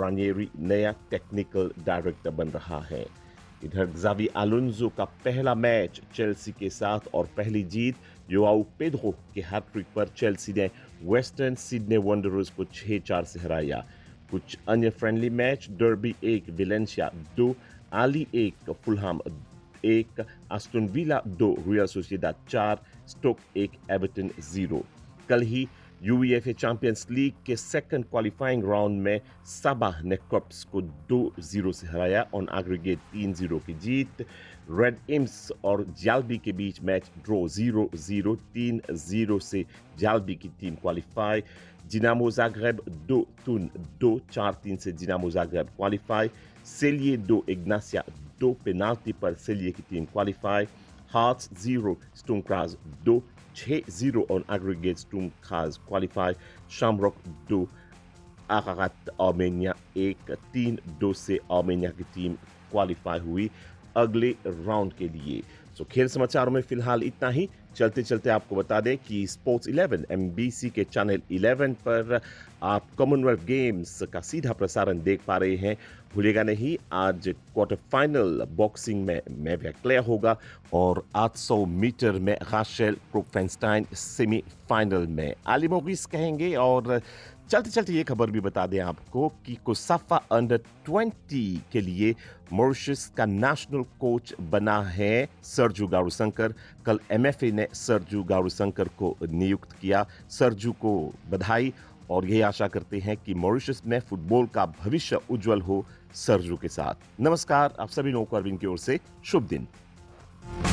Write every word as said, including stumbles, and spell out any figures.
रानियरी नया technical director बन रहा है। इधर ज़ावी अलोंसो का पहला मैच चेल्सी के साथ और पहली जीत योआओ पेड्रो के हैट्रिक पर चेल्सी ने वेस्टर्न सिडनी वंडरर्स को छह चार से हराया। कुछ अन्य फ्रेंडली मैच, डर्बी एक, वेलेंशिया दो, आली एक, फुलहाम एक, आस्टन विला दो, रियल सोसिएदाद चार, स्टोक एक, एवर्टन जीरो। कल ही यूईएफए चैंपियंस लीग के सेकंड क्वालिफाइंग राउंड में साबाह ने कप्स को दो जीरो से हराया ऑन एग्रीगेट तीन जीरो की जीत। रेड इम्स और जाल्बी के बीच मैच ड्रॉ जीरो जीरो, तीन जीरो से जाल्बी की टीम क्वालिफाई। जिनामो जाग्रेब दो, टून दो, चार तीन से जिनामो जाग्रेब क्वालिफाई। सेलिए दो, इग्नासिया दो, पेनाल्टी पर सेलिए की team qualify. Hearts zero, stone क्राज दो, छह जीरो ऑन एग्रीगेट स्टूम खास क्वालिफाई। शामरॉक दो, आगात आर्मेनिया एक, तीन दो से आर्मेनिया की टीम क्वालिफाई हुई अगले राउंड के लिए। सो खेल समाचारों में फिलहाल इतना ही। चलते चलते आपको बता दें कि स्पोर्ट्स इलेवन एमबीसी के चैनल इलेवन पर आप कॉमनवेल्थ गेम्स का सीधा प्रसारण देख पा रहे हैं। भूलिएगा नहीं, आज क्वार्टर फाइनल बॉक्सिंग में मेविया क्लेयर होगा और आठ सौ मीटर में राशेल क्रोकफेंस्टाइन सेमीफाइनल में आली मोगिस कहेंगे। और चलते चलते ये खबर भी बता दें आपको कि कोसाफा अंडर ट्वेंटी के लिए मॉरिशस का नेशनल कोच बना है सरजू गारुशंकर। कल एमएफए ने सरजू गारुशंकर को नियुक्त किया। सरजू को बधाई और यही आशा करते हैं कि मॉरिशस में फुटबॉल का भविष्य उज्जवल हो सरजू के साथ। नमस्कार, आप सभी लोगों को अरविंद की ओर से शुभ दिन।